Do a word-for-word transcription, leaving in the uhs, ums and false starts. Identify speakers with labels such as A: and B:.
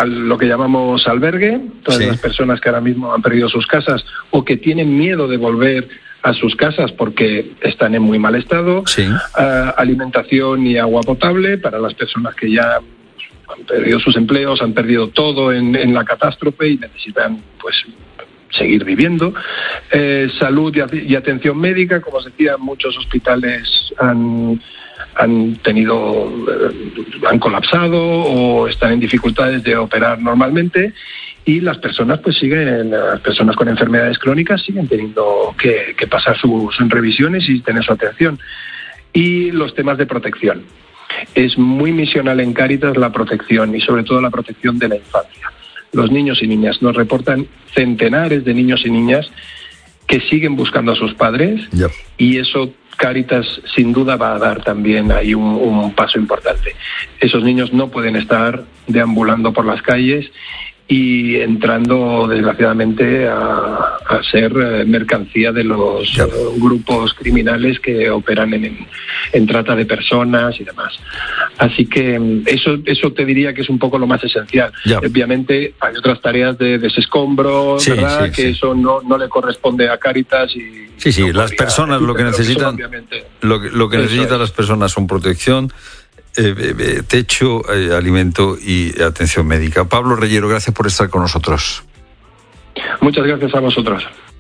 A: a lo que llamamos albergue, todas sí. las personas que ahora mismo han perdido sus casas o que tienen miedo de volver a sus casas porque están en muy mal estado,
B: sí.
A: uh, alimentación y agua potable para las personas que ya han perdido sus empleos, han perdido todo en, en la catástrofe y necesitan pues seguir viviendo, eh, salud y, y atención médica, como os decía, muchos hospitales han han tenido, eh, han colapsado o están en dificultades de operar normalmente, y las personas pues siguen, las personas con enfermedades crónicas siguen teniendo que, que pasar sus revisiones y tener su atención. Y los temas de protección. Es muy misional en Cáritas la protección y sobre todo la protección de la infancia. Los niños y niñas nos reportan centenares de niños y niñas que siguen buscando a sus padres, yep. y eso Cáritas sin duda va a dar también ahí un, un paso importante. Esos niños no pueden estar deambulando por las calles y entrando desgraciadamente a, a ser mercancía de los yep. uh, grupos criminales que operan en, en, en trata de personas y demás. Así que eso eso te diría que es un poco lo más esencial. Yep. Obviamente hay otras tareas de desescombro, sí, ¿verdad? Sí, que sí. eso no, no le corresponde a Cáritas y
B: sí, sí,
A: no
B: las personas lo que necesitan, lo que, lo que necesitan es. las personas son protección, Eh, eh, techo, eh, alimento y atención médica. Pablo Reyero, gracias por estar con nosotros.
A: Muchas gracias a vosotros.